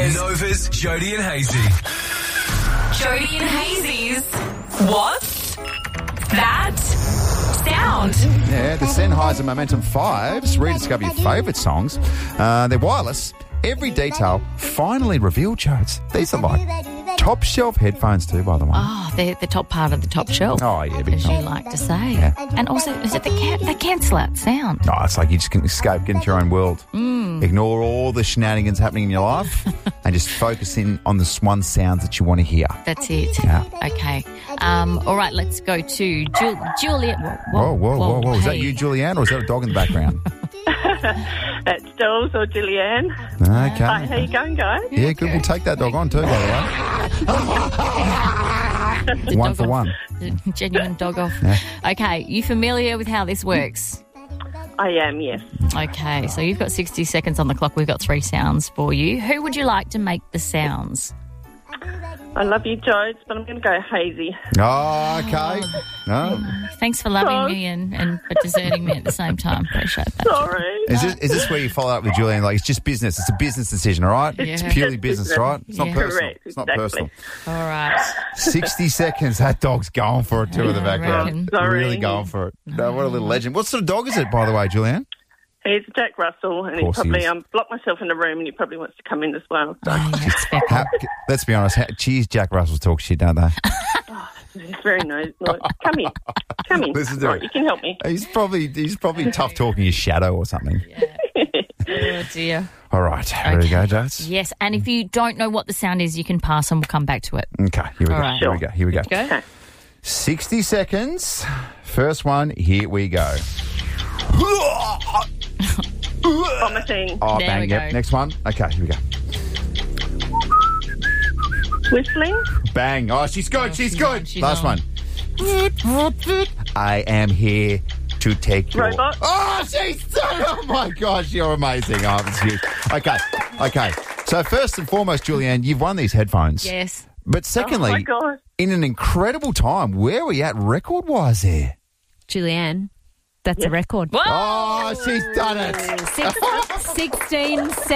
Hazy's. Nova's Jody and Hazy. Jody and Hazy's. What's that sound? Yeah, the Sennheiser Momentum 5s rediscover your favourite songs. They're wireless. Every detail finally revealed, Jodes. These are like top shelf headphones too, by the way. Oh, they're the top part of the top shelf. Oh, yeah, big as you time. like to say. Yeah. And also, is it the cancel out sound? No, it's like you just can escape, get into your own world. Ignore all the shenanigans happening in your life and just focus in on this one sounds that you want to hear. That's it. Yeah. Okay. All right, let's go to Juliet. Whoa. Is that hey. you, Julianne, or is that a dog in the background? That's Jules or Julianne. Okay. Hi, how you going, guys? Yeah, good. We'll take that dog on too, by the way. One for one. Genuine dog off. Yeah. Okay, you familiar with how this works? I am, yes. Okay, so you've got 60 seconds on the clock. We've got 3 sounds for you. Who would you like to make the sounds? I love you, Jodes, but I'm going to go Hazy. Oh, okay. No. Thanks for loving me and for deserting me at the same time. Appreciate that. Sorry. Is this where you follow up with Julianne? Like, it's just business. It's a business decision, all right? It's Yeah. purely business, right? It's not Yeah. personal. Correct, It's not exactly. personal. All right. 60 seconds. That dog's going for it too in the I background. reckon. Sorry. Really going for it. No, what a little legend. What sort of dog is it, by the way, Julianne? He's Jack Russell, and Of he's course he probably is. locked myself in the room, and he probably wants to come in as well. So Oh, yeah, expect How, let's be honest. Cheese Jack Russells talk shit, don't they? he's very nice. Like, come in. Listen to Right, it. you can help me. He's probably tough talking his shadow or something. Oh, dear. All right. Ready to go, Jodes? Yes, and if you don't know what the sound is, you can pass and we'll come back to it. Okay. Here we All go. right. Here we go. Go. Okay. 60 seconds. First one. Here we go. Vomiting. Oh, There bang. we Yep. go. Next one. Okay. Here we go. Whistling. Bang. Oh, she's good. She's she's good. on, she's Last on. one. I am here to take your... Robot. Oh, she's so... Oh, my gosh. You're amazing. Oh, that's huge. Okay. So first and foremost, Julianne, you've won these headphones. Yes. But Oh, secondly, my God. in an incredible time, where are we at record-wise there? Julianne, that's a record. Whoa! Oh, she's done it. 16